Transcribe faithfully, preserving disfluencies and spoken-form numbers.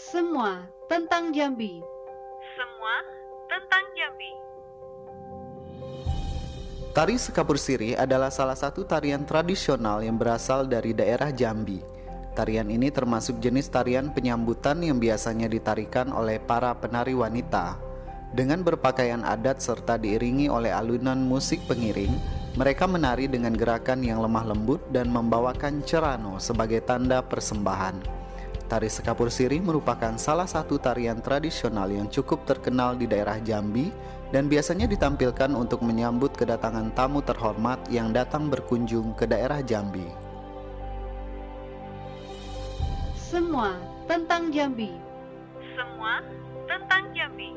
Semua tentang Jambi. Semua tentang Jambi. Tari Sekapur Sirih adalah salah satu tarian tradisional yang berasal dari daerah Jambi. Tarian ini termasuk jenis tarian penyambutan yang biasanya ditarikan oleh para penari wanita. Dengan berpakaian adat serta diiringi oleh alunan musik pengiring, mereka menari dengan gerakan yang lemah lembut dan membawakan cerano sebagai tanda persembahan. Tari Sekapur Sirih merupakan salah satu tarian tradisional yang cukup terkenal di daerah Jambi dan biasanya ditampilkan untuk menyambut kedatangan tamu terhormat yang datang berkunjung ke daerah Jambi. Semua tentang Jambi. Semua tentang Jambi.